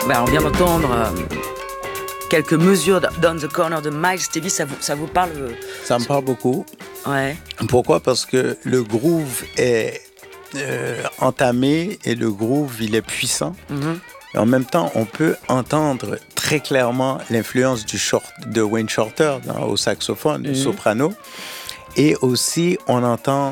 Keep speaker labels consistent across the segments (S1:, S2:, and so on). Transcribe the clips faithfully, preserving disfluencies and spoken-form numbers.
S1: Bah, on vient d'entendre euh, quelques mesures de Down the Corner de Miles Davis. Ça vous, ça vous parle euh,
S2: Ça me parle beaucoup.
S1: Ouais.
S2: Pourquoi? Parce que le groove est euh, entamé et le groove, il est puissant.
S1: Mm-hmm.
S2: Et en même temps, on peut entendre très clairement l'influence du short, de Wayne Shorter dans, au saxophone, mm-hmm. soprano. Et aussi, on entend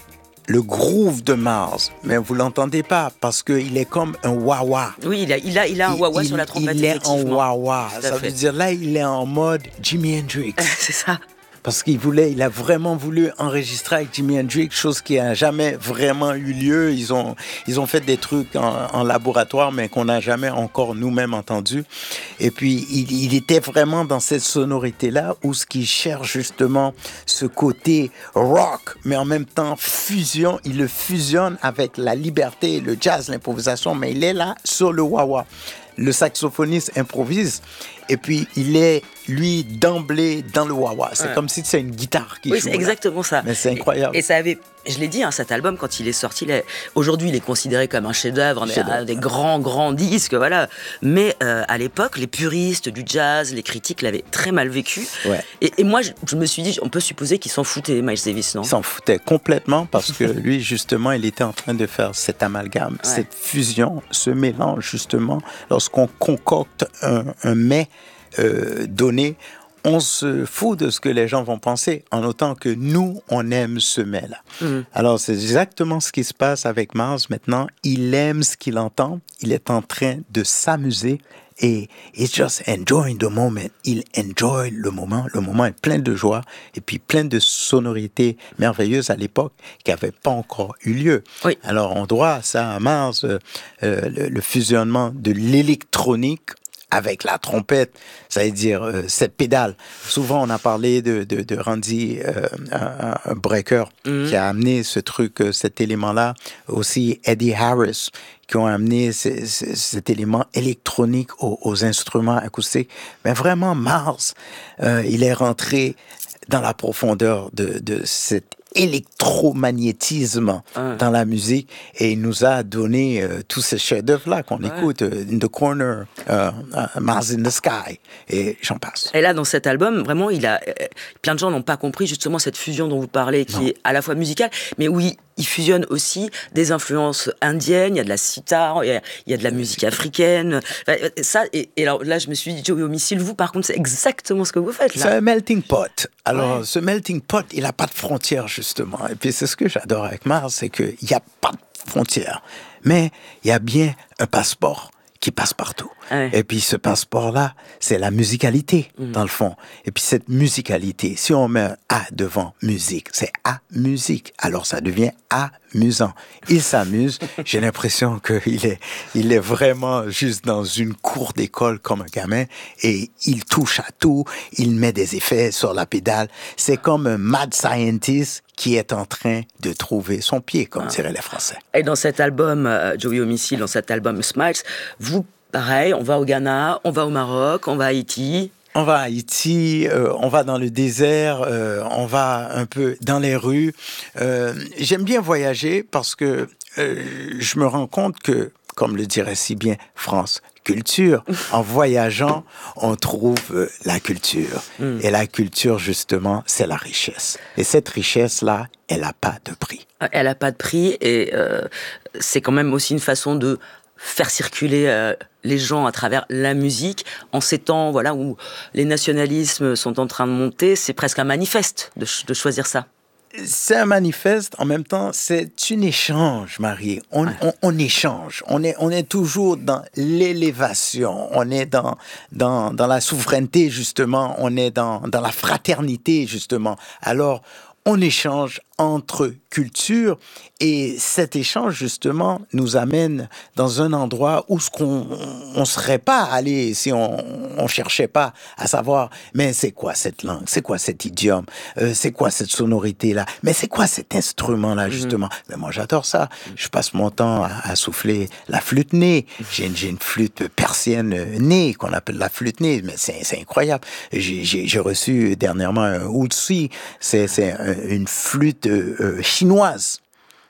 S2: le groove de Mars, mais vous l'entendez pas parce qu'il est comme un wah-wah.
S1: Oui, il a, il a, il a un wah-wah
S2: il,
S1: sur la trompette.
S2: Il est en wah-wah. Ça
S1: fait.
S2: veut dire là, il est en mode Jimi Hendrix.
S1: C'est ça.
S2: Parce qu'il voulait, il a vraiment voulu enregistrer avec Jimi Hendrix, chose qui n'a jamais vraiment eu lieu. Ils ont, ils ont fait des trucs en, en laboratoire, mais qu'on n'a jamais encore nous-mêmes entendu. Et puis, il, il était vraiment dans cette sonorité-là, où ce qu'il cherche justement ce côté rock, mais en même temps fusion. Il le fusionne avec la liberté, le jazz, l'improvisation, mais il est là sur le wah-wah. Le saxophoniste improvise et puis il est, lui, d'emblée dans le wah-wah. C'est ouais. comme si c'est une guitare qui
S1: oui,
S2: joue.
S1: Oui, c'est exactement ça.
S2: Mais c'est incroyable.
S1: Et, et ça avait, je l'ai dit, hein, cet album, quand il est sorti, il est, aujourd'hui, il est considéré comme un chef-d'œuvre, chef-d'œuvre. Des, des grands, grands disques, voilà. Mais euh, à l'époque, les puristes du jazz, les critiques l'avaient très mal vécu.
S2: Ouais.
S1: Et, et moi, je, je me suis dit, on peut supposer qu'il s'en foutait, Miles Davis, non?
S2: Il s'en foutait complètement parce que lui, justement, il était en train de faire cet amalgame, ouais. cette fusion, ce mélange, justement, lorsqu'on concocte un, un mets euh, donné, on se fout de ce que les gens vont penser, en autant que nous, on aime ce mets-là. Mmh. Alors, c'est exactement ce qui se passe avec Mars maintenant. Il aime ce qu'il entend, il est en train de s'amuser et he's just enjoying the moment. Il enjoy le moment. Le moment est plein de joie et puis plein de sonorités merveilleuses à l'époque qui n'avaient pas encore eu lieu.
S1: Oui.
S2: Alors, on doit ça à Mars, euh, le, le fusionnement de l'électronique avec la trompette, ça veut dire euh, cette pédale. Souvent, on a parlé de, de, de Randy euh, un, un Brecker mm-hmm. qui a amené ce truc, euh, cet élément-là. Aussi, Eddie Harris, qui ont amené c- c- cet élément électronique aux, aux instruments acoustiques. Mais vraiment, Mars, euh, il est rentré dans la profondeur de, de cet électromagnétisme ah. dans la musique et il nous a donné euh, tous ces chefs-d'œuvre-là qu'on ouais. écoute, euh, In the Corner, euh, uh, Mars in the Sky, et j'en passe.
S1: Et là, dans cet album, vraiment, il a, euh, plein de gens n'ont pas compris justement cette fusion dont vous parlez, qui non. est à la fois musicale, mais où il, il fusionne aussi des influences indiennes, il y a de la sitar, il y a, il y a de la musique africaine, ça, et, et alors là, je me suis dit, Joey Homicile, vous, par contre, c'est exactement ce que vous faites, là.
S2: C'est un melting pot. Alors, ouais. ce melting pot, il n'a pas de frontières, justement. Et puis, c'est ce que j'adore avec Mars, c'est qu'il n'y a pas de frontières. Mais il y a bien un passeport qui passe partout. Ouais. Et puis, ce passeport-là, c'est la musicalité, mmh. dans le fond. Et puis, cette musicalité, si on met un A devant musique, c'est A, musique. Alors, ça devient amusant. Il s'amuse. J'ai l'impression qu'il est, il est vraiment juste dans une cour d'école comme un gamin et il touche à tout. Il met des effets sur la pédale. C'est comme un mad scientist qui est en train de trouver son pied, comme ah. diraient les Français.
S1: Et dans cet album, euh, Joey Homicile, dans cet album Smiles, vous, pareil, on va au Ghana, on va au Maroc, on va à Haïti.
S2: On va à Haïti, euh, on va dans le désert, euh, on va un peu dans les rues. Euh, j'aime bien voyager parce que euh, je me rends compte que, comme le dirait si bien France Culture, en voyageant, on trouve euh, la culture. Mm. Et la culture, justement, c'est la richesse. Et cette richesse-là, elle n'a pas de prix.
S1: Elle n'a pas de prix et euh, c'est quand même aussi une façon de faire circuler euh, les gens à travers la musique en ces temps voilà, où les nationalismes sont en train de monter. C'est presque un manifeste de, ch- de choisir ça.
S2: C'est un manifeste, en même temps, c'est un échange, Marie. On, ouais. on, on échange. On est, on est toujours dans l'élévation. On est dans, dans, dans la souveraineté, justement. On est dans, dans la fraternité, justement. Alors, on échange entre cultures et cet échange, justement, nous amène dans un endroit où ce qu'on on serait pas allé si on on cherchait pas à savoir, mais c'est quoi cette langue, c'est quoi cet idiome, euh, c'est quoi cette sonorité-là, mais c'est quoi cet instrument-là, justement. Mm-hmm. Mais moi, j'adore ça. Je passe mon temps à, à souffler la flûte nez. J'ai une, j'ai une flûte persienne nez qu'on appelle la flûte nez, mais c'est, c'est incroyable. J'ai, j'ai, j'ai reçu dernièrement un outsi, c'est, c'est un, une flûte Euh, chinoise.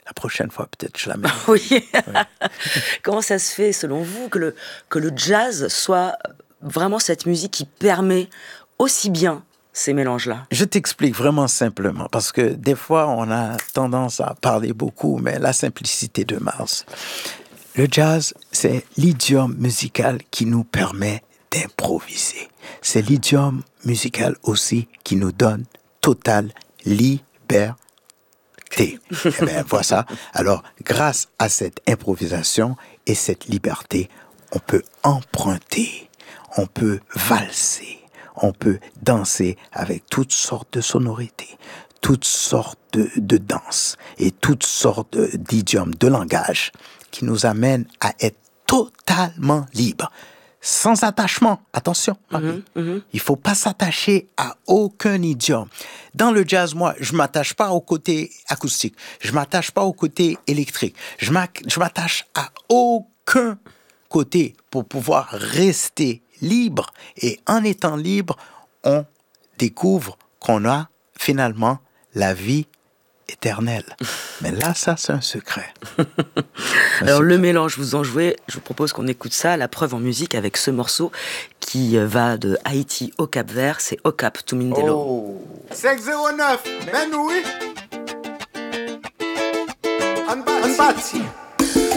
S2: La prochaine fois, peut-être, je la mets.
S1: Oui.
S2: Ouais.
S1: Comment ça se fait, selon vous, que le, que le jazz soit vraiment cette musique qui permet aussi bien ces mélanges-là?
S2: Je t'explique vraiment simplement, parce que des fois, on a tendance à parler beaucoup, mais la simplicité de Mars. Le jazz, c'est l'idiome musical qui nous permet d'improviser. C'est l'idiome musical aussi qui nous donne totale liberté. Eh bien, voilà ça. Alors, grâce à cette improvisation et cette liberté, on peut emprunter, on peut valser, on peut danser avec toutes sortes de sonorités, toutes sortes de, de danses et toutes sortes d'idiomes, de langage qui nous amènent à être totalement libres, sans attachement. Attention, Marie. Mm-hmm, mm-hmm. Il ne faut pas s'attacher à aucun idiome. Dans le jazz, moi, je ne m'attache pas au côté acoustique, je ne m'attache pas au côté électrique, je m'attache à aucun côté pour pouvoir rester libre. Et en étant libre, on découvre qu'on a finalement la vie éternelle. Mais là, ça, c'est un secret. Un
S1: Alors,
S2: secret.
S1: le mélange, vous en jouez. Je vous propose qu'on écoute ça, la preuve en musique, avec ce morceau qui va de Haïti au Cap-Vert. C'est Au Cap, to Mindelo.
S3: Oh. cinq zéro neuf, Ben oui. An bâti.